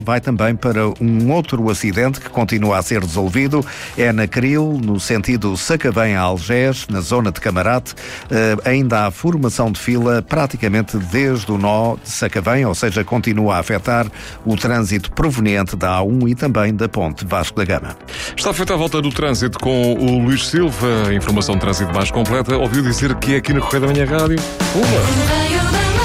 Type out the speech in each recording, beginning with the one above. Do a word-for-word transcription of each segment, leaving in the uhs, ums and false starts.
Vai também para um outro acidente que continua a ser resolvido. É na Cril, no sentido Sacavém a Algés, na zona de Camarate. Uh, ainda há formação de fila praticamente desde o nó de Sacavém, ou seja, continua a afetar o trânsito proveniente da A um e também da ponte Vasco da Gama. Está feita a volta do trânsito com o Luís Silva. A informação de trânsito mais completa. Ouviu dizer que é aqui no Correio da Manhã Rádio? Uma!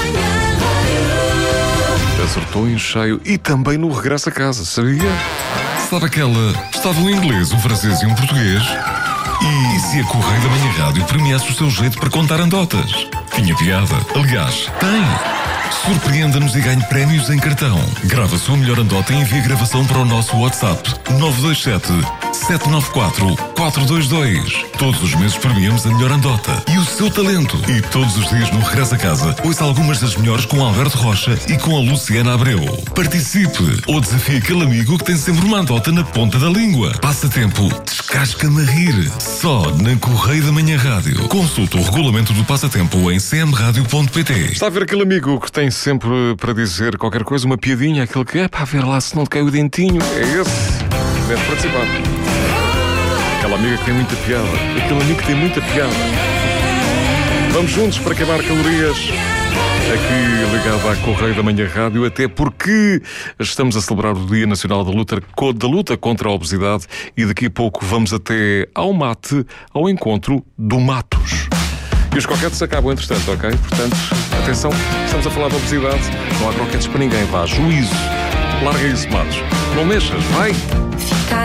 Acertou em cheio e também no regresso a casa, sabia? Sabe aquela? Estava um inglês, um francês e um português? E se a Correio da Manhã Rádio premiasse o seu jeito para contar anedotas? Tinha piada. Aliás, tem! Surpreenda-nos e ganhe prémios em cartão. Grava a sua melhor anedota e envie a gravação para o nosso WhatsApp nove dois sete, sete nove quatro, quatro dois dois. Todos os meses premiamos a melhor anedota e o seu talento. E todos os dias no Regresso a Casa, ouça algumas das melhores com Alberto Rocha e com a Luciana Abreu. Participe ou desafie aquele amigo que tem sempre uma anedota na ponta da língua. Passatempo, descasca-me a rir. Só na Correio da Manhã Rádio. Consulte o regulamento do passatempo em c m radio ponto p t. Está a ver aquele amigo que tem sempre para dizer qualquer coisa, uma piadinha, aquele que é para ver lá se não te cai o dentinho. É esse. Deve participar. Aquela amiga que tem muita piada. Aquele amigo que tem muita piada. Vamos juntos para queimar calorias. Aqui ligado à Correio da Manhã Rádio, até porque estamos a celebrar o Dia Nacional da Luta, da luta contra a obesidade e daqui a pouco vamos até ao mate, ao encontro do Matos. E os croquetes acabam entretanto, ok? Portanto, atenção, estamos a falar de obesidade, não há croquetes para ninguém, vá, juízo. Larga isso, Matos. Não mexas, vai!